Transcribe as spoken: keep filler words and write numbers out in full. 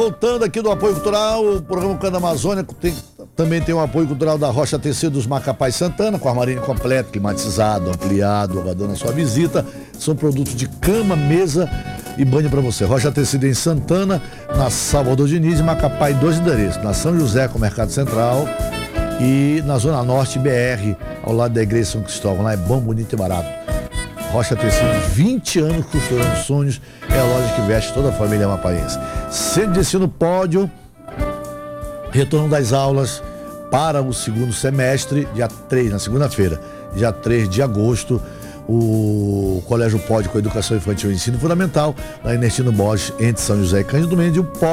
voltando aqui do apoio cultural, o programa Canto Amazônia tem, também tem o apoio cultural da Rocha Tecidos Macapá e Santana, com armarinho completo, climatizado, ampliado, aguardando a sua visita. São produtos de cama, mesa e banho para você. Rocha Tecido em Santana, na Salvador Diniz e Macapá, em dois endereços, na São José com o Mercado Central e na Zona Norte B R, ao lado da Igreja São Cristóvão. Lá é bom, bonito e barato. Rocha Tecido, vinte anos costurando sonhos, é a loja que veste toda a família mapaense. Centro de Ensino Pódio, retorno das aulas para o segundo semestre, dia três, na segunda-feira, dia três de agosto, o Colégio Pódio com Educação Infantil e Ensino Fundamental, lá em Ernesto Borges, entre São José e Cândido Mendes, e o Pódio